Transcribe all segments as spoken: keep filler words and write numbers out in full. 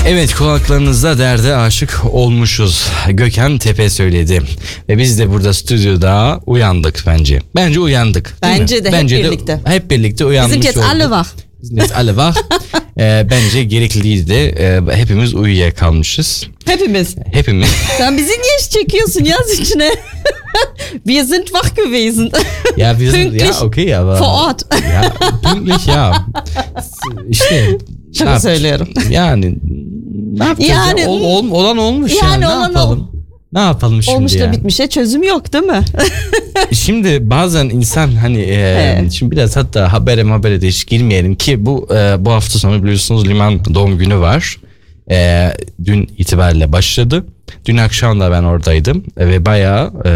Evet, kulaklarınızda derde aşık olmuşuz. Gökhan Tepe söyledi. Ve biz de burada stüdyoda uyandık bence. Bence uyandık. Bence de bence hep de, birlikte. Hep birlikte uyanmış olduk. Wir sind jetzt alle wach. Wir sind jetzt alle wach. ee, bence gerekliydi. Ee, hepimiz uyuyakalmışız. Hepimiz. Hepimiz. Sen bizi niye iş çekiyorsun yaz içine? Wir sind wach gewesen. Ja, wir sind, Pünktlich ja, okay, aber. vor Ort. Ja, pünktlich, ja. İşte. Şaka söylüyorum. Yani ne yapacağız yani, ya? Ol, ol, olan olmuş yani. yani. Olan ne yapalım? Ol. Ne yapalım şimdi Olmuş da yani? bitmişe çözüm yok değil mi? Şimdi bazen insan hani e, evet. Şimdi biraz hatta habere habere de hiç girmeyelim ki bu e, bu hafta sonu biliyorsunuz Liman doğum günü var. E, dün itibariyle başladı. Dün akşam da ben oradaydım ve bayağı e,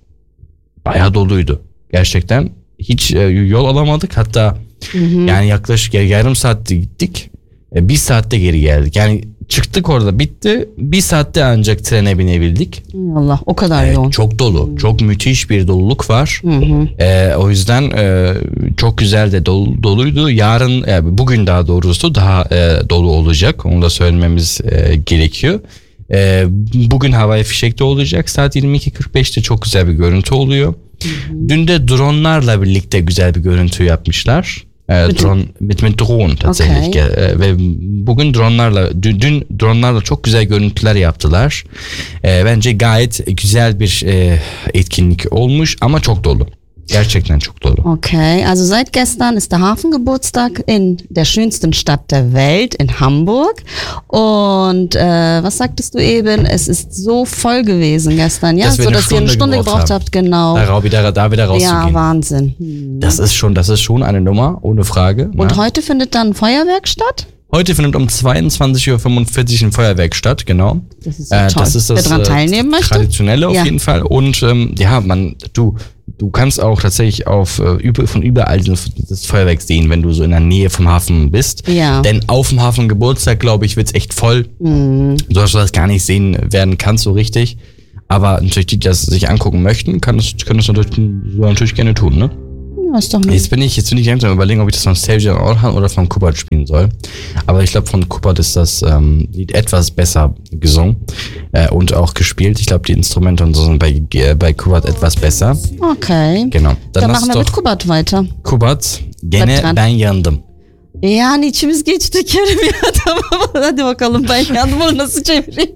bayağı doluydu. Gerçekten hiç e, yol alamadık. Hatta hı hı. yani yaklaşık yarım saatte gittik. E, bir saatte geri geldik. Yani çıktık orada bitti. Bir saatte ancak trene binebildik. Allah o kadar e, yoğun. Çok dolu. Hı. Çok müthiş bir doluluk var. Hı hı. E, o yüzden e, çok güzel de dolu, doluydu. Yarın e, bugün daha doğrusu daha e, dolu olacak. Onu da söylememiz e, gerekiyor. E, bugün havai fişekte olacak. Saat yirmi iki kırk beşte çok güzel bir görüntü oluyor. Hı hı. Dün de dronlarla birlikte güzel bir görüntü yapmışlar. E, drone, mit, mit drone tatsächlich. Okay. E, ve bugün dronlarla dün, dün dronlarla çok güzel görüntüler yaptılar. E, bence gayet güzel bir e, etkinlik olmuş ama çok dolu. Gerçekten çok dolu. Okay, also seit gestern ist der Hafengeburtstag in der schönsten Stadt der Welt, in Hamburg. Und äh, was sagtest du eben? Es ist so voll gewesen gestern, ja, dass so wir dass ihr eine Stunde gebraucht habt, genau. Da wieder, da wieder rauszugehen. Ja, Wahnsinn. Hm. Das ist schon, das ist schon eine Nummer, ohne Frage. Und ne? Heute findet dann ein Feuerwerk statt? Heute findet um zweiundzwanzig Uhr fünfundvierzig ein Feuerwerk statt, genau. Das ist, so äh, das, ist das Wer daran teilnehmen möchte? Traditionelle auf ja. jeden Fall. Und ähm, ja, man, du, du kannst auch tatsächlich auf, über, von überall das Feuerwerk sehen, wenn du so in der Nähe vom Hafen bist. Ja. Denn auf dem Hafengeburtstag, glaube ich, wird's echt voll. Mhm. So dass du das gar nicht sehen werden kannst so richtig. Aber natürlich, die, die das sich angucken möchten, kann das, können das natürlich, so natürlich gerne tun, ne? Ist doch nicht. Jetzt bin ich, jetzt bin ich langsam überlegen, ob ich das von Sergio Orhan oder von Kubat spielen soll. Aber ich glaube, von Kubat ist das ähm, Lied etwas besser gesungen äh, und auch gespielt. Ich glaube, die Instrumente und so sind bei, äh, bei Kubat etwas besser. Okay. Genau. Dann, Dann machen wir mit Kubat weiter. Kubat, gene ben yandım. Yani içimiz geçti Kerem ya, tamam hadi bakalım ben yandım, onu nasıl çevireyim?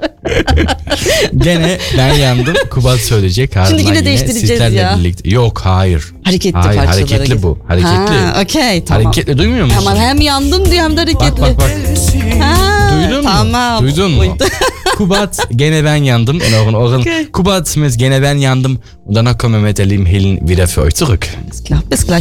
Gene ben yandım, Kubat söyleyecek. Şimdi yine, yine değiştireceğiz ya. Birlikte. Yok hayır. Hareketli hayır, parçalara hareketli git. bu. Hareketli. Ha, okey tamam. Hareketli duymuyor musun? Tamam, hem yandım diyor hem de hareketli. Bak bak bak. Ha, Duydun tamam. mu? Duydun mu? Kubat, gene ben yandım. In euren Ohren. Okay. Kubat mit gene ben yandım. Und danach kommen wir mit der lieben Helen wieder für euch zurück. Alles klar, bis gleich.